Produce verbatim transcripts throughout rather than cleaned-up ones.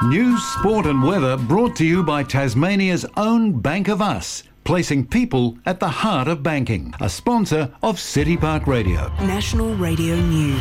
News, sport and weather brought to you by Tasmania's own Bank of Us, placing people at the heart of banking. A sponsor of City Park Radio. National Radio News.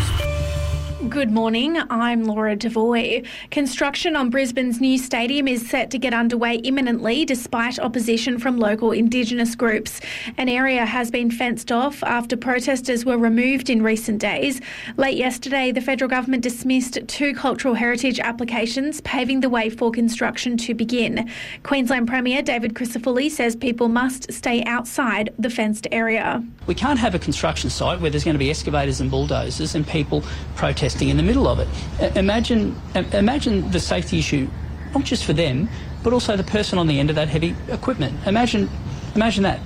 Good morning, I'm Laura Devoy. Construction on Brisbane's new stadium is set to get underway imminently despite opposition from local Indigenous groups. An area has been fenced off after protesters were removed in recent days. Late yesterday, the federal government dismissed two cultural heritage applications, paving the way for construction to begin. Queensland Premier David Crisafulli says people must stay outside the fenced area. We can't have a construction site where there's going to be excavators and bulldozers and people protesting in the middle of it. Imagine, imagine the safety issue, not just for them, but also the person on the end of that heavy equipment. Imagine, imagine that.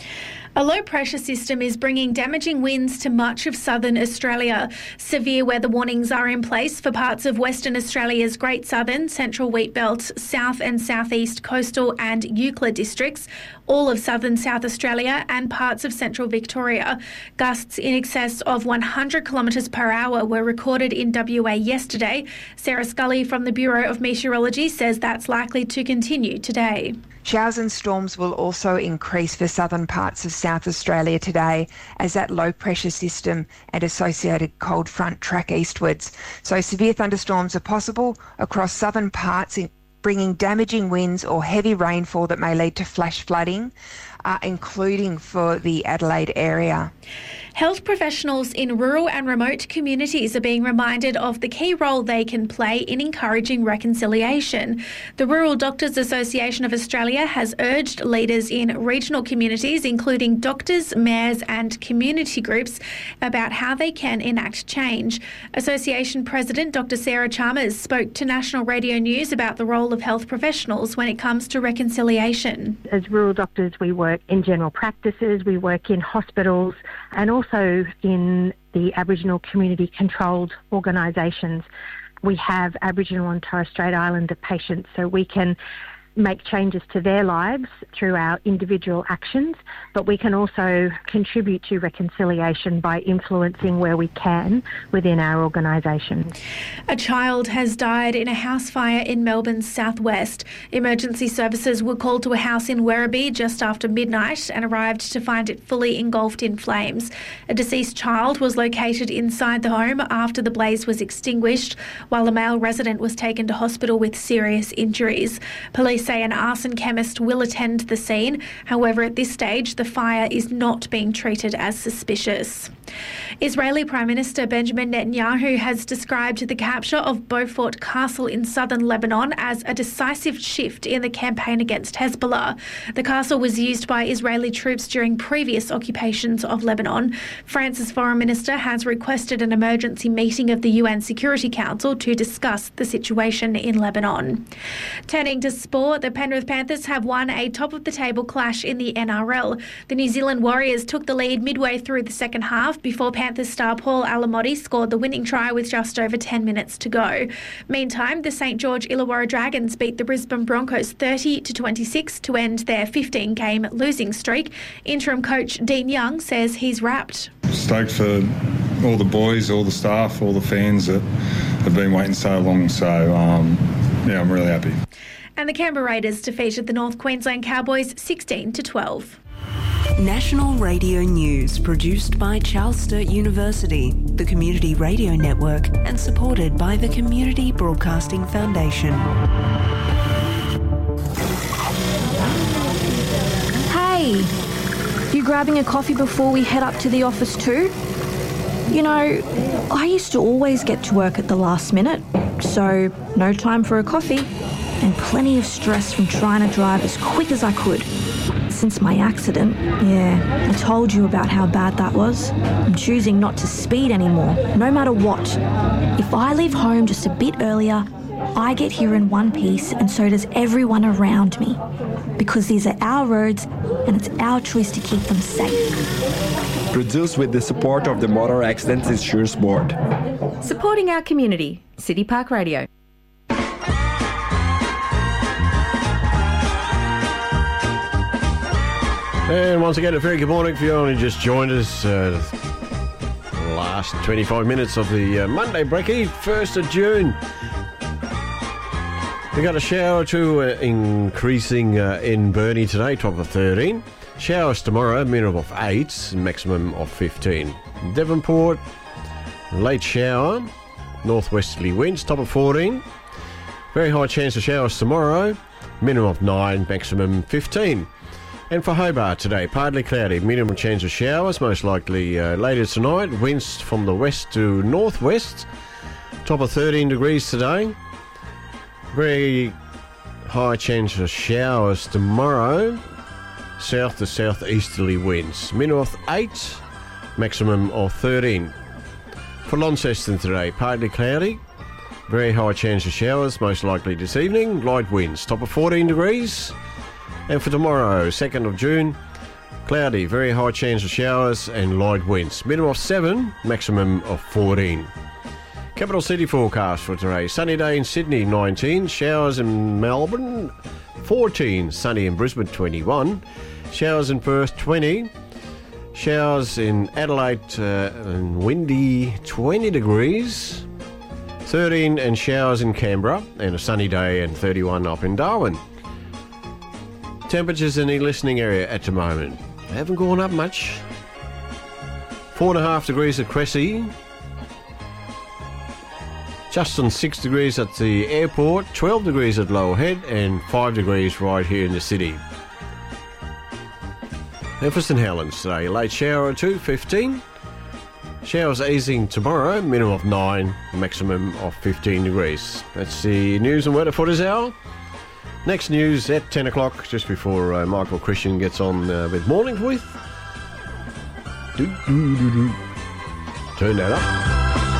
A low-pressure system is bringing damaging winds to much of southern Australia. Severe weather warnings are in place for parts of Western Australia's Great Southern, Central Wheatbelt, South and Southeast Coastal and Euclid districts, all of southern South Australia and parts of central Victoria. Gusts in excess of one hundred kilometres per hour were recorded in W A yesterday. Sarah Scully from the Bureau of Meteorology says that's likely to continue today. Showers and storms will also increase for southern parts of South Australia today as that low-pressure system and associated cold front track eastwards. So severe thunderstorms are possible across southern parts, bringing damaging winds or heavy rainfall that may lead to flash flooding, uh, including for the Adelaide area. Health professionals in rural and remote communities are being reminded of the key role they can play in encouraging reconciliation. The Rural Doctors Association of Australia has urged leaders in regional communities, including doctors, mayors and community groups, about how they can enact change. Association President Doctor Sarah Chalmers spoke to National Radio News about the role of health professionals when it comes to reconciliation. As rural doctors, we work in general practices, we work in hospitals and also in the Aboriginal community controlled organisations. We have Aboriginal and Torres Strait Islander patients, so we can make changes to their lives through our individual actions, but we can also contribute to reconciliation by influencing where we can within our organisation. A child has died in a house fire in Melbourne's southwest. Emergency services were called to a house in Werribee just after midnight and arrived to find it fully engulfed in flames. A deceased child was located inside the home after the blaze was extinguished, while a male resident was taken to hospital with serious injuries. Police say an arson chemist will attend the scene. However, at this stage, the fire is not being treated as suspicious. Israeli Prime Minister Benjamin Netanyahu has described the capture of Beaufort Castle in southern Lebanon as a decisive shift in the campaign against Hezbollah. The castle was used by Israeli troops during previous occupations of Lebanon. France's foreign minister has requested an emergency meeting of the U N Security Council to discuss the situation in Lebanon. Turning to sport, the Penrith Panthers have won a top-of-the-table clash in the N R L. The New Zealand Warriors took the lead midway through the second half before Panthers star Paul Alamotti scored the winning try with just over ten minutes to go. Meantime, the St George Illawarra Dragons beat the Brisbane Broncos thirty to twenty-six to end their fifteen-game losing streak. Interim coach Dean Young says he's wrapped. Stoked for all the boys, all the staff, all the fans that have been waiting so long. So, um, yeah, I'm really happy. And the Canberra Raiders defeated the North Queensland Cowboys sixteen to twelve. National Radio News, produced by Charles Sturt University, the Community Radio Network, and supported by the Community Broadcasting Foundation. Hey, you grabbing a coffee before we head up to the office too? You know, I used to always get to work at the last minute, so no time for a coffee and plenty of stress from trying to drive as quick as I could. Since my accident, yeah, I told you about how bad that was. I'm choosing not to speed anymore, no matter what. If I leave home just a bit earlier, I get here in one piece and so does everyone around me. Because these are our roads and it's our choice to keep them safe. Produced with the support of the Motor Accident Insurance Board. Supporting our community, City Park Radio. And once again, a very good morning for you only just joined us. Uh, the last twenty-five minutes of the uh, Monday Brekkie, first of June. We got a shower or two uh, increasing uh, in Burnie today, top of thirteen. Showers tomorrow, minimum of eight, maximum of fifteen. Devonport, late shower, northwesterly winds, top of fourteen. Very high chance of showers tomorrow, minimum of nine, maximum fifteen. And for Hobart today, partly cloudy, minimum chance of showers, most likely uh, later tonight. Winds from the west to northwest, top of thirteen degrees today. Very high chance of showers tomorrow. South to southeasterly winds. Minimum of eight, maximum of thirteen. For Launceston today, partly cloudy. Very high chance of showers, most likely this evening. Light winds, top of fourteen degrees. And for tomorrow, second of June, cloudy, very high chance of showers and light winds. Minimum of seven, maximum of fourteen. Capital City forecast for today. Sunny day in Sydney, nineteen. Showers in Melbourne, fourteen. Sunny in Brisbane, twenty-one. Showers in Perth, twenty. Showers in Adelaide uh, and windy, twenty degrees. thirteen and showers in Canberra. And a sunny day and thirty-one up in Darwin. Temperatures in the listening area at the moment. They haven't gone up much. Four and a half degrees at Cressy. Just on six degrees at the airport, twelve degrees at Lower Head, and five degrees right here in the city. And for St Helens today, late shower or two, fifteen. Showers easing tomorrow, minimum of nine, maximum of fifteen degrees. That's the news and weather for this hour. Next news at ten o'clock, just before uh, Michael Christian gets on uh, with Morning with. Do, do, do, do. Turn that up.